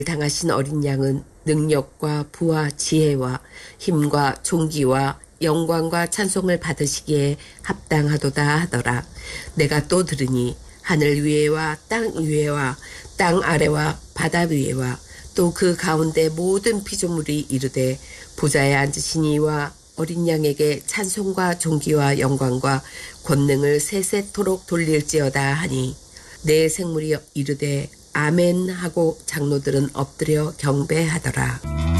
당하신 어린 양은 능력과 부와 지혜와 힘과 존귀와 영광과 찬송을 받으시기에 합당하도다 하더라. 내가 또 들으니 하늘 위에와 땅 위에와 땅 아래와 바다 위에와 또 그 가운데 모든 피조물이 이르되 보좌에 앉으신 이와 어린 양에게 찬송과 존귀와 영광과 권능을 세세토록 돌릴지어다 하니 내 생물이 이르되 아멘 하고 장로들은 엎드려 경배하더라.